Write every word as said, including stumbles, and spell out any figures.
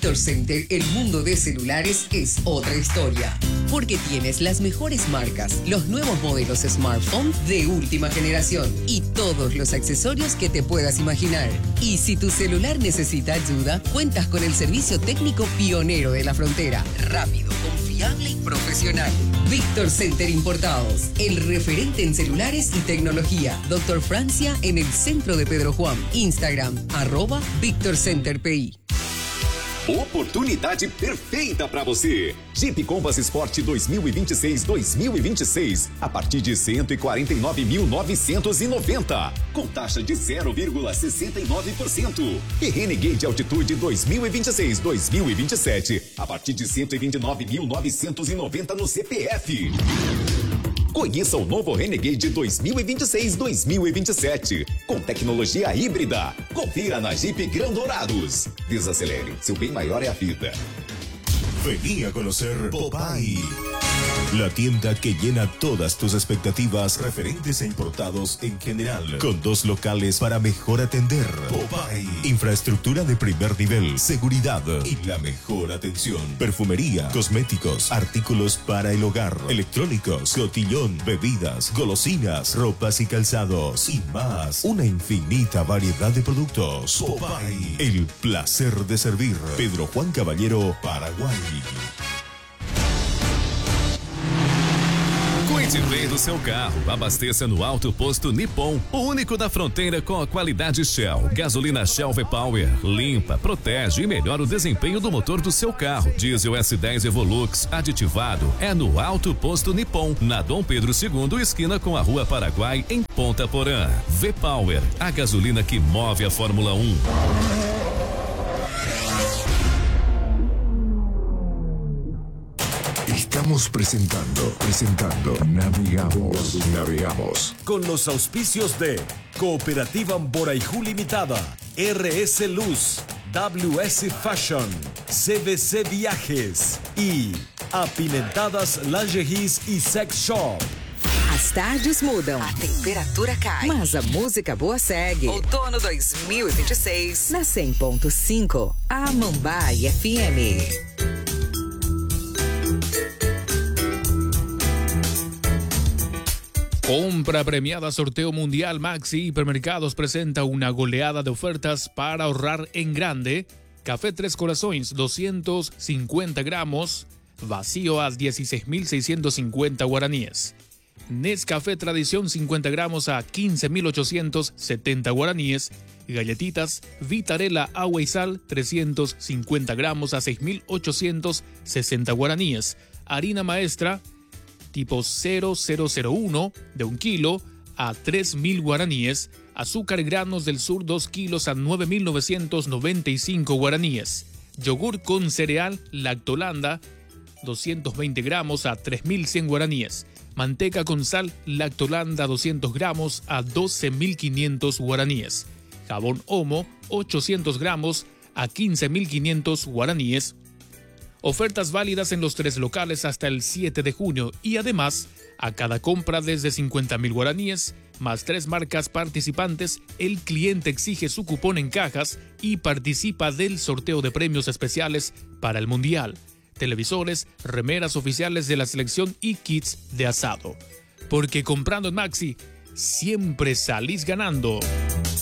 Víctor Center, el mundo de celulares es otra historia. Porque tienes las mejores marcas, los nuevos modelos smartphone de última generación y todos los accesorios que te puedas imaginar. Y si tu celular necesita ayuda, cuentas con el servicio técnico pionero de la frontera. Rápido, confiable y profesional. Víctor Center Importados, el referente en celulares y tecnología. Doctor Francia en el centro de Pedro Juan. Instagram, arroba Víctor Center P I. Oportunidade perfeita para você. Jeep Compass Sport dois mil e vinte e seis dois mil e vinte e seis a partir de cento e quarenta e nove mil novecentos e noventa, com taxa de zero vírgula sessenta e nove por cento. E Renegade Altitude dois mil e vinte e seis dois mil e vinte e sete a partir de cento e vinte e nove mil novecentos e noventa no C P F. Conheça o novo Renegade dois mil e vinte e seis dois mil e vinte e sete, com tecnologia híbrida. Confira na Jeep Grão Dourados. Desacelere, seu bem maior é a vida. Vení a conocer Popeye, la tienda que llena todas tus expectativas referentes e importados en general, con dos locales para mejor atender. Popeye, infraestructura de primer nivel, seguridad y la mejor atención. Perfumería, cosméticos, artículos para el hogar, electrónicos, cotillón, bebidas, golosinas, ropas y calzados y más. Una infinita variedad de productos. Popeye, el placer de servir. Pedro Juan Caballero, Paraguay. Cuide bem do seu carro. Abasteça no Auto Posto Nippon, o único da fronteira com a qualidade Shell. Gasolina Shell V-Power limpa, protege e melhora o desempenho do motor do seu carro. Diesel S dez Evolux aditivado é no Auto Posto Nippon, na Dom Pedro segundo, esquina com a Rua Paraguai, em Ponta Porã. V-Power, a gasolina que move a Fórmula um. Estamos presentando, presentando Navegamos, Navegamos. Con los auspicios de Cooperativa Amboraijú Limitada, R S Luz, W S Fashion, C B C Viajes e Apimentadas Lingeries e Sex Shop. As tardes mudam, a temperatura cai, mas a música boa segue. Outono dois mil e vinte e seis, na cem ponto cinco, a Mambai F M. Compra premiada Sorteo Mundial. Maxi Hipermercados presenta una goleada de ofertas para ahorrar en grande. Café Tres Corazones, doscientos cincuenta gramos, vacío a dieciséis mil seiscientos cincuenta guaraníes. Nescafé Tradición, cincuenta gramos a quince mil ochocientos setenta guaraníes. Galletitas Vitarella Agua y Sal, trescientos cincuenta gramos a seis mil ochocientos sesenta guaraníes. Harina Maestra tipo cero cero cero uno de un kilo a tres mil guaraníes. Azúcar Granos del Sur dos kilos a nueve mil novecientos noventa y cinco guaraníes. Yogur con cereal Lactolanda doscientos veinte gramos a tres mil cien guaraníes. Manteca con sal Lactolanda doscientos gramos a doce mil quinientos guaraníes. Jabón Omo ochocientos gramos a quince mil quinientos guaraníes. Ofertas válidas en los tres locales hasta el siete de junio y además, a cada compra desde cincuenta mil guaraníes, más tres marcas participantes, el cliente exige su cupón en cajas y participa del sorteo de premios especiales para el Mundial. Televisores, remeras oficiales de la selección y kits de asado. Porque comprando en Maxi, siempre salís ganando.